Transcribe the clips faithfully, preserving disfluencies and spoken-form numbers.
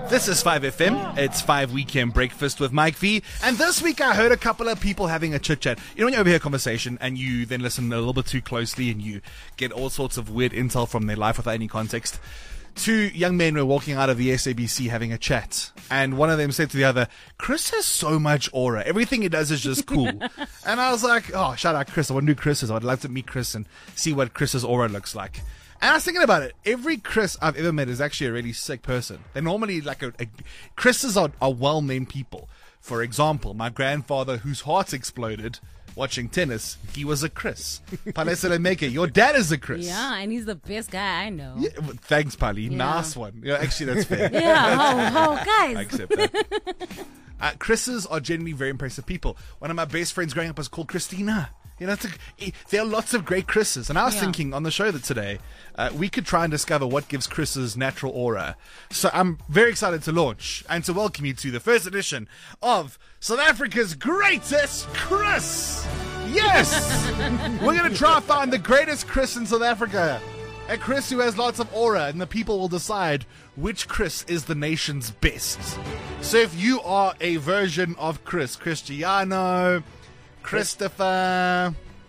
This is five F M. It's five Weekend Breakfast with Mike V. And this week I heard a couple of people having a chit-chat. You know when you overhear a conversation and you then listen a little bit too closely and you get all sorts of weird intel from their life without any context? Two young men were walking out of the S A B C having a chat. And one of them said to the other, Chris has so much aura. Everything he does is just cool. And I was like, oh, shout out Chris. I wonder who Chris is. I'd love to meet Chris and see what Chris's aura looks like. And I was thinking about it. Every Chris I've ever met is actually a really sick person. They're normally like a, a Chris's are, are well-named people. For example, my grandfather, whose heart exploded watching tennis, he was a Chris. Palesele Meke, your dad is a Chris. Yeah, and he's the best guy I know. Yeah, well, thanks, Pali. Yeah. Nice one. Yeah, actually, that's fair. Yeah, oh, oh, guys. I accept that. Uh, Chris's are generally very impressive people. One of my best friends growing up was called Christina. You know, it's a, there are lots of great Chris's. And I was Yeah. thinking on the show that today, uh, we could try and discover what gives Chris's natural aura. So I'm very excited to launch and to welcome you to the first edition of South Africa's Greatest Chris. Yes! We're going to try and find the greatest Chris in South Africa. A Chris who has lots of aura, and the people will decide which Chris is the nation's best. So if you are a version of Chris, Cristiano, Christopher,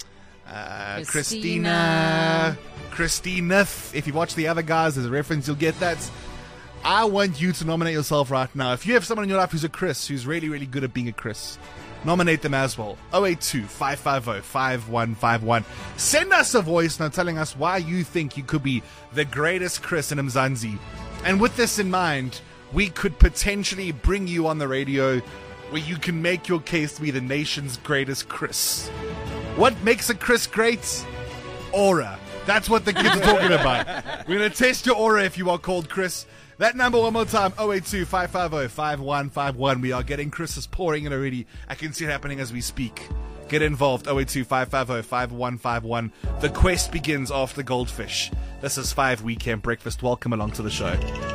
uh, Christina, Christina, if you watch the other guys, there's a reference, you'll get that. I want you to nominate yourself right now. If you have someone in your life who's a Chris, who's really, really good at being a Chris, nominate them as well. oh eight two, five five zero, five one five one. Send us a voice note telling us why you think you could be the greatest Chris in Mzansi. And with this in mind, we could potentially bring you on the radio where you can make your case to be the nation's greatest Chris. What makes a Chris great? Aura. That's what the kids are talking about. We're going to test your aura if you are called Chris. That number one more time, oh eight two, five five zero, five one five one. We are getting Chris's pouring in already. I can see it happening as we speak. Get involved, oh eight two, five five zero, five one five one. The quest begins after Goldfish. This is five Weekend Breakfast. Welcome along to the show.